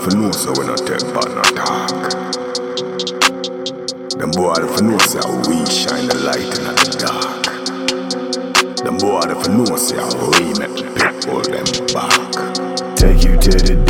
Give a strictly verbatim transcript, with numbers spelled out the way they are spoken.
for know so we not take part no talk. Them boy for know say how we shine the light in the dark. Them boy for know say how we make the people them back. Take you to the